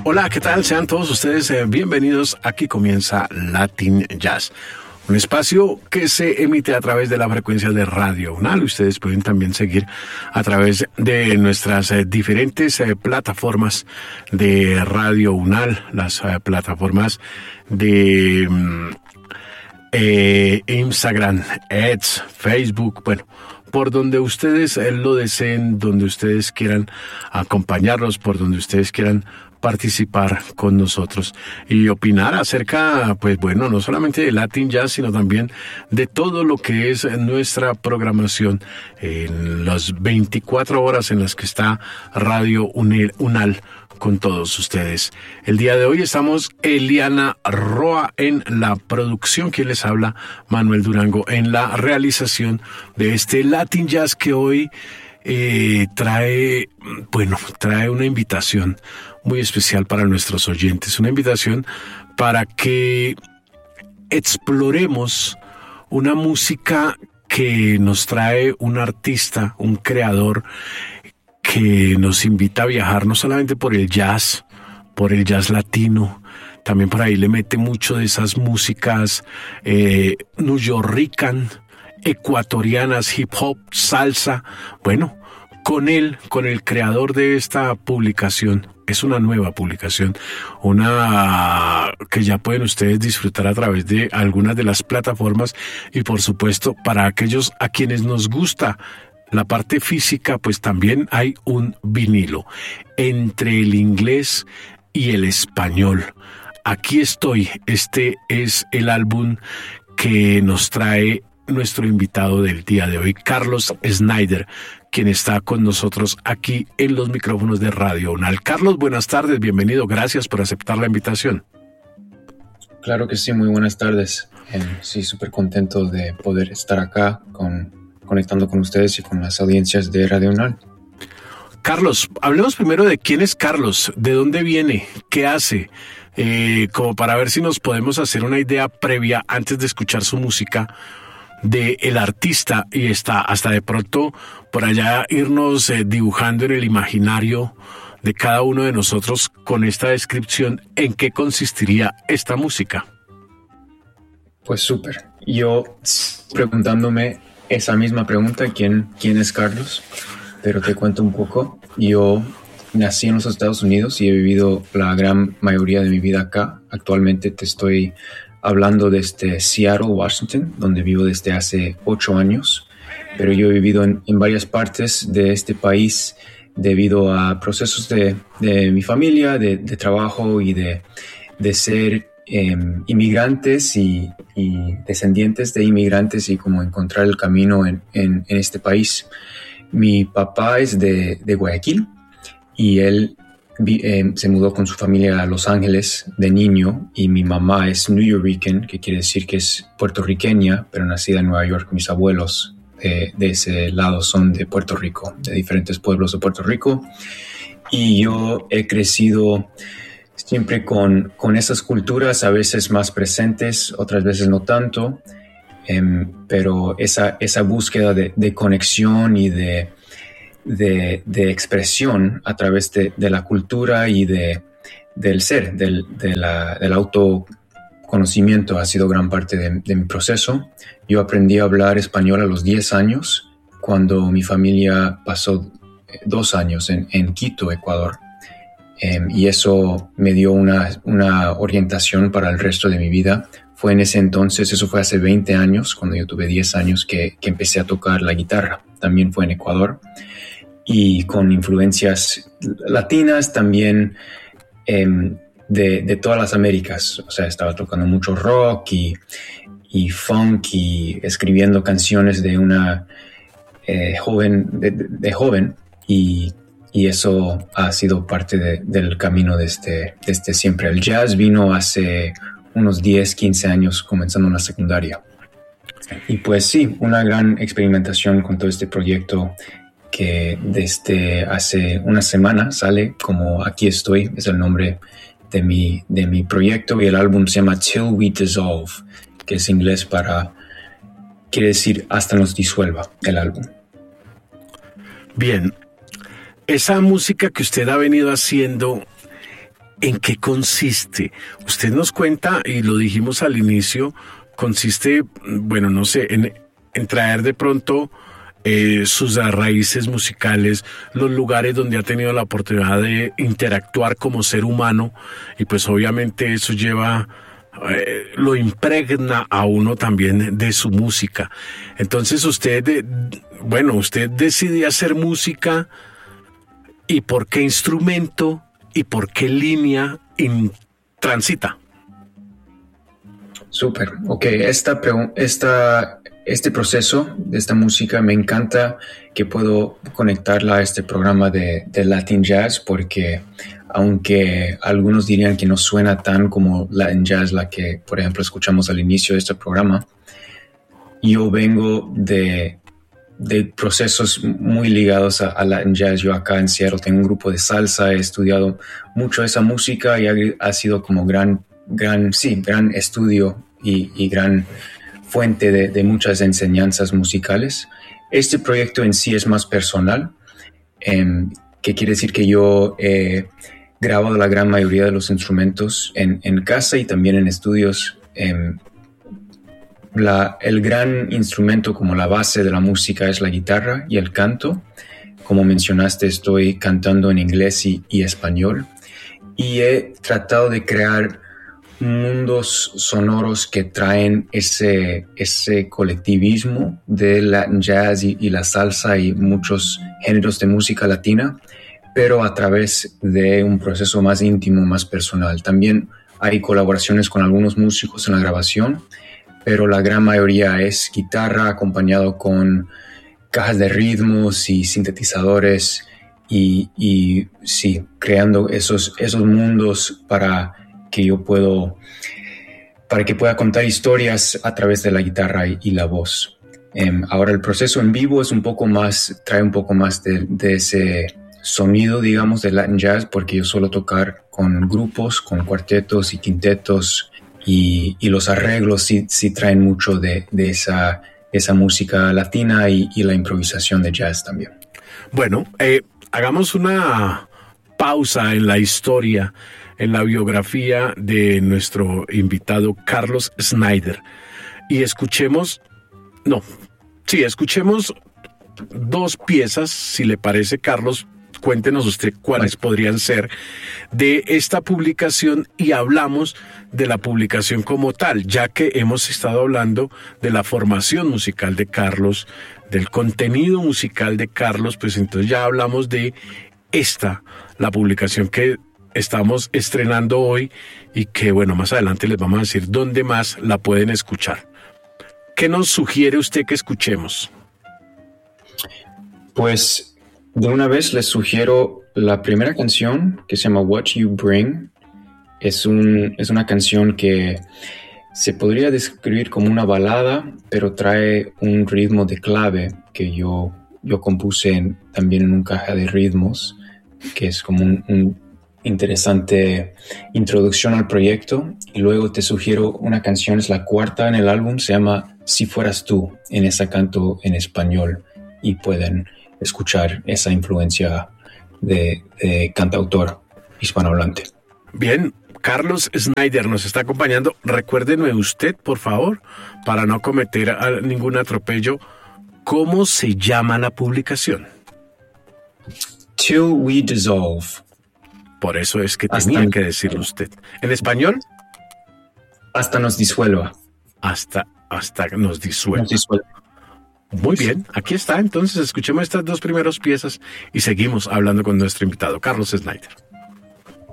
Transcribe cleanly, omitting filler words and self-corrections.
Hola, ¿qué tal? Sean todos ustedes bienvenidos. Aquí comienza Latin Jazz, un espacio que se emite a través de la frecuencia de Radio UNAL. Ustedes pueden también seguir a través de nuestras diferentes plataformas de Radio UNAL, las plataformas de Instagram, X, Facebook, bueno, por donde ustedes lo deseen, donde ustedes quieran acompañarnos, por donde ustedes quieran participar con nosotros y opinar acerca, pues bueno, no solamente de Latin Jazz, sino también de todo lo que es nuestra programación en las 24 horas en las que está Radio UNAL con todos ustedes. El día de hoy estamos Eliana Roa en la producción, quien les habla, Manuel Durango, en la realización de este Latin Jazz que hoy trae una invitación muy especial para nuestros oyentes, una invitación para que exploremos una música que nos trae un artista, un creador que nos invita a viajar no solamente por el jazz latino, también por ahí le mete mucho de esas músicas nuyorican, ecuatorianas, hip hop, salsa. Bueno, con el creador de esta publicación, es una nueva publicación, una que ya pueden ustedes disfrutar a través de algunas de las plataformas y por supuesto para aquellos a quienes nos gusta la parte física, pues también hay un vinilo entre el inglés y el español. Aquí estoy, este es el álbum que nos trae nuestro invitado del día de hoy, Carlos Snyder, quien está con nosotros aquí en los micrófonos de Radio UNAL. Carlos, buenas tardes, bienvenido, gracias por aceptar la invitación. Claro que sí, muy buenas tardes. Sí, súper contento de poder estar acá conectando con ustedes y con las audiencias de Radio UNAL. Carlos, hablemos primero de quién es Carlos, de dónde viene, qué hace, como para ver si nos podemos hacer una idea previa antes de escuchar su música de el artista y hasta de pronto por allá irnos dibujando en el imaginario de cada uno de nosotros con esta descripción en qué consistiría esta música. Pues súper. Yo preguntándome esa misma pregunta, ¿quién es Carlos? Pero te cuento un poco. Yo nací en los Estados Unidos y he vivido la gran mayoría de mi vida acá. Actualmente te estoy hablando desde Seattle, Washington, donde vivo desde hace 8 años, pero yo he vivido en varias partes de este país debido a procesos de mi familia, de trabajo y de ser inmigrantes y descendientes de inmigrantes y como encontrar el camino en este país. Mi papá es de Guayaquil y él se mudó con su familia a Los Ángeles de niño y mi mamá es nuyorican, que quiere decir que es puertorriqueña, pero nacida en Nueva York. Mis abuelos de ese lado son de Puerto Rico, de diferentes pueblos de Puerto Rico. Y yo he crecido siempre con esas culturas, a veces más presentes, otras veces no tanto, pero esa búsqueda de conexión y de expresión a través de la cultura y del ser, del autoconocimiento ha sido gran parte de mi proceso. Yo aprendí a hablar español a los 10 años, cuando mi familia pasó 2 años en Quito, Ecuador. Y eso me dio una orientación para el resto de mi vida. Fue en ese entonces, eso fue hace 20 años, cuando yo tuve 10 años, que empecé a tocar la guitarra. También fue en Ecuador. Y con influencias latinas también de todas las Américas. O sea, estaba tocando mucho rock y funk y escribiendo canciones de una joven y eso ha sido parte del camino desde siempre. El jazz vino hace unos 10, 15 años, comenzando en la secundaria. Y pues sí, una gran experimentación con todo este proyecto que desde hace una semana sale como Aquí Estoy, es el nombre de mi proyecto, y el álbum se llama Till We Dissolve, que es inglés quiere decir hasta nos disuelva el álbum. Bien, esa música que usted ha venido haciendo ¿En qué consiste? Usted nos cuenta, y lo dijimos al inicio, consiste, bueno, no sé, en traer de pronto sus raíces musicales, los lugares donde ha tenido la oportunidad de interactuar como ser humano, y pues obviamente eso lleva, lo impregna a uno también de su música. Entonces usted decide hacer música, ¿y por qué instrumento y por qué línea transita? Súper. Ok, este proceso de esta música me encanta que puedo conectarla a este programa de Latin Jazz, porque aunque algunos dirían que no suena tan como Latin Jazz, la que, por ejemplo, escuchamos al inicio de este programa, yo vengo de procesos muy ligados a Latin Jazz. Yo acá en Seattle tengo un grupo de salsa, he estudiado mucho esa música y ha sido como gran estudio y gran fuente de muchas enseñanzas musicales. Este proyecto en sí es más personal, que quiere decir que yo he grabado la gran mayoría de los instrumentos en casa y también en estudios. El gran instrumento como la base de la música es la guitarra y el canto. Como mencionaste, estoy cantando en inglés y español, y he tratado de crear mundos sonoros que traen ese colectivismo de Latin Jazz y la salsa y muchos géneros de música latina, pero a través de un proceso más íntimo, más personal. También hay colaboraciones con algunos músicos en la grabación, pero la gran mayoría es guitarra acompañado con cajas de ritmos y sintetizadores y sí, creando esos mundos para que pueda contar historias a través de la guitarra y la voz. Ahora el proceso en vivo es trae un poco más de ese sonido, digamos, de Latin Jazz, porque yo suelo tocar con grupos, con cuartetos y quintetos, y los arreglos sí traen mucho de esa música latina y la improvisación de jazz también. Bueno, hagamos una pausa en la historia, en la biografía de nuestro invitado Carlos Snyder, y escuchemos dos piezas, si le parece, Carlos. Cuéntenos usted cuáles podrían ser de esta publicación, y hablamos de la publicación como tal, ya que hemos estado hablando de la formación musical de Carlos, del contenido musical de Carlos. Pues entonces ya hablamos de la publicación que estamos estrenando hoy, y que, bueno, más adelante les vamos a decir dónde más la pueden escuchar. ¿Qué nos sugiere usted que escuchemos? Pues de una vez les sugiero la primera canción, que se llama What You Bring. Es una canción que se podría describir como una balada, pero trae un ritmo de clave que yo compuse también en un caja de ritmos, que es como un interesante introducción al proyecto. Y luego te sugiero una canción, es la cuarta en el álbum, se llama Si Fueras Tú. En esa canto en español y pueden escuchar esa influencia de cantautor hispanohablante. Bien, Carlos Snyder nos está acompañando. Recuérdeme usted, por favor, para no cometer ningún atropello, ¿cómo se llama la publicación? Till We Dissolve. Por eso es que tenía que decirlo usted. ¿En español? Hasta nos disuelva. Hasta nos disuelva. Muy bien, aquí está. Entonces escuchemos estas dos primeras piezas y seguimos hablando con nuestro invitado, Carlos Snyder.